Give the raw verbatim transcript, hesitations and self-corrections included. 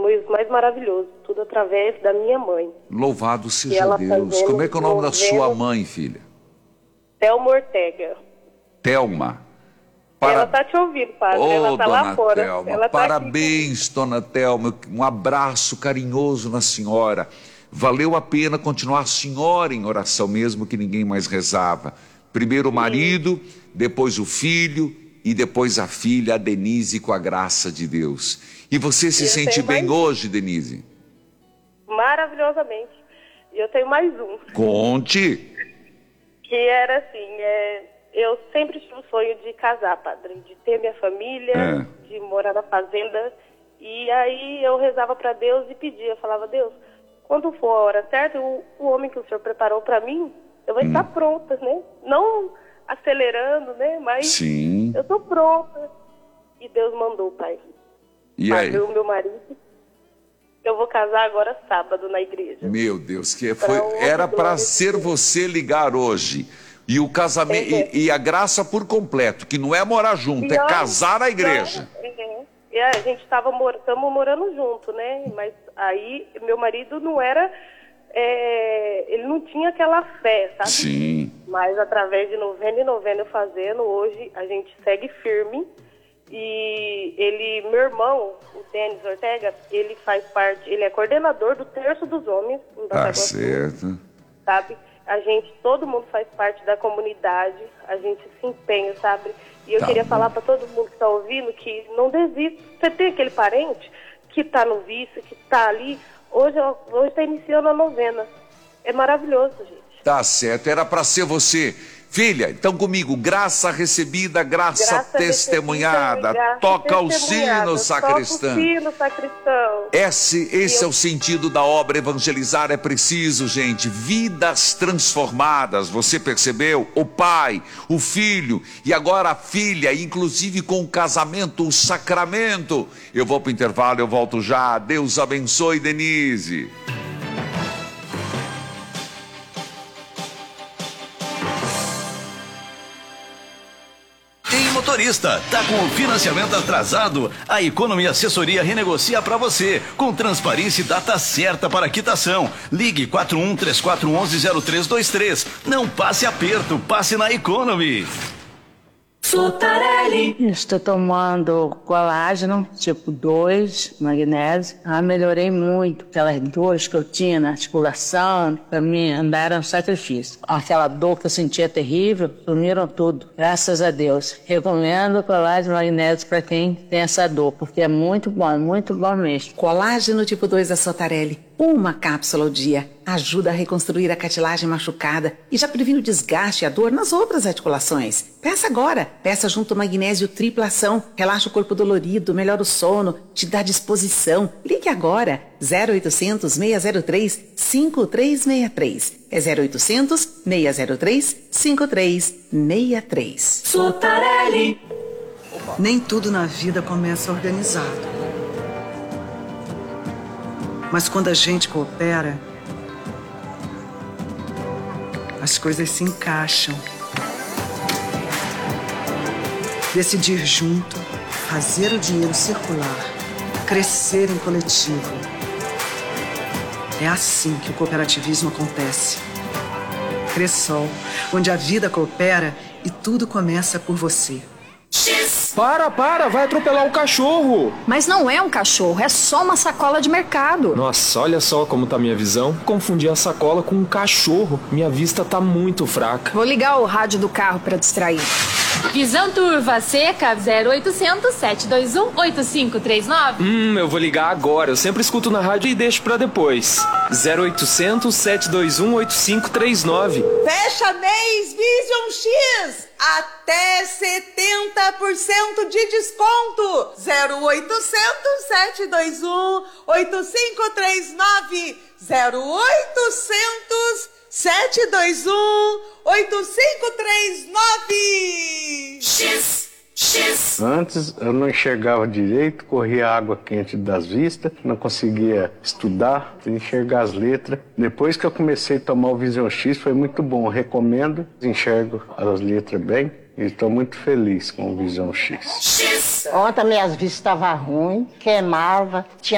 foi o mais maravilhoso, tudo através da minha mãe. Louvado seja Deus. Como é que é o nome da sua mãe, filha? Thelma Ortega. Thelma. Para... Ela está te ouvindo, padre. Oh, ela está lá fora. Thelma, ela parabéns, tá dona Thelma. Um abraço carinhoso na senhora. Valeu a pena continuar a senhora em oração, mesmo que ninguém mais rezava. Primeiro o marido, depois o filho e depois a filha, a Denise, com a graça de Deus. E você se eu sente bem mais... hoje, Denise? Maravilhosamente. E eu tenho mais um. Conte. Que era assim, é... eu sempre tive o sonho de casar, padre, de ter minha família, é. de morar na fazenda. E aí eu rezava para Deus e pedia, falava, Deus, quando for a hora certa, o, o homem que o Senhor preparou para mim, eu vou hum. estar pronta, né? Não acelerando, né? Mas Sim. eu estou pronta. E Deus mandou, pai. E aí? O meu marido. Eu vou casar agora sábado na igreja. Meu Deus, que foi, era para ser você ligar hoje. E o casamento, é. e, e a graça por completo, que não é morar junto, e é casar na igreja. É, é, a gente estava estamos morando junto, né? Mas aí meu marido não era, é, ele não tinha aquela fé, sabe? Sim. Mas através de novena e novena fazendo, hoje a gente segue firme. E ele, meu irmão, o Denis Ortega, ele faz parte, ele é coordenador do Terço dos Homens. Tá certo. Sabe? A gente, todo mundo faz parte da comunidade, a gente se empenha, sabe? E eu tá queria bom. falar para todo mundo que está ouvindo que não desista. Você tem aquele parente que está no vício, que está ali, hoje está iniciando a novena. É maravilhoso, gente. Tá certo, era para ser você. Filha, então comigo, graça recebida, graça, graça testemunhada, graça toca o testemunhada. sino, sacristão. Toca o sino, sacristão. Esse, esse eu... é o sentido da obra evangelizar, é preciso, gente, vidas transformadas, você percebeu? O pai, o filho e agora a filha, inclusive com o casamento, o sacramento. Eu vou para o intervalo, eu volto já. Deus abençoe, Denise. Motorista, tá com o financiamento atrasado? A Economy Assessoria renegocia para você, com transparência e data certa para quitação. Ligue quatro um três quatro um um zero três dois três. Não passe aperto, passe na Economy. Sotarelli. Estou tomando colágeno, tipo dois, magnésio. Ah, melhorei muito. Aquelas dores que eu tinha na articulação, pra mim andar era um sacrifício. Aquela dor que eu sentia terrível, sumiram tudo. Graças a Deus. Recomendo colágeno magnésio pra quem tem essa dor, porque é muito bom, muito bom mesmo. Colágeno tipo dois da Sotarelli. Uma cápsula ao dia ajuda a reconstruir a cartilagem machucada e já previne o desgaste e a dor nas outras articulações. Peça agora. Peça junto ao magnésio tripla ação. Relaxa o corpo dolorido, melhora o sono, te dá disposição. Ligue agora. zero oitocentos, seis zero três, cinco três seis três. É zero oitocentos, seis zero três, cinco três seis três. Sotarelli. Nem tudo na vida começa organizado. Mas quando a gente coopera, as coisas se encaixam. Decidir junto, fazer o dinheiro circular, crescer em coletivo. É assim que o cooperativismo acontece. Cressol, onde a vida coopera e tudo começa por você. Para, para, vai atropelar o cachorro. Mas não é um cachorro, é só uma sacola de mercado. Nossa, olha só como tá minha visão. Confundi a sacola com um cachorro. Minha vista tá muito fraca. Vou ligar o rádio do carro para distrair. Visão turva seca zero oitocentos, sete dois um, oito cinco três nove. Hum, eu vou ligar agora. Eu sempre escuto na rádio e deixo pra depois. zero oitocentos, sete dois um, oito cinco três nove. Fecha mês Vision X. Até setenta por cento de desconto. zero oitocentos, sete dois um, oito cinco três nove. zero oitocentos, sete dois um, oito cinco três nove. X, X. Antes eu não enxergava direito, corria água quente das vistas, não conseguia estudar, enxergar as letras. Depois que eu comecei a tomar o Vision X foi muito bom, recomendo, enxergo as letras bem e estou muito feliz com o Vision X. X. Ontem minhas vistas estavam ruins, queimava, tinha